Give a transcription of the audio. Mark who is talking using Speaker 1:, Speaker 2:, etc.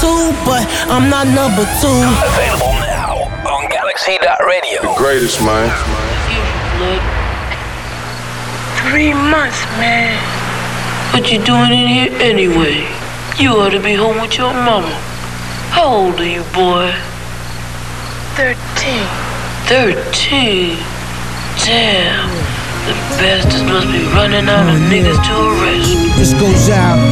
Speaker 1: two, but I'm not number two.
Speaker 2: Available now on Galaxy.radio.
Speaker 3: The greatest, man.
Speaker 4: Look, 3 months, man. What you doing in here anyway? You ought to be home with your mama. How old are you, boy?
Speaker 5: 13.
Speaker 4: 13? Damn. The bastards must be running out of niggas to arrest.
Speaker 1: This goes out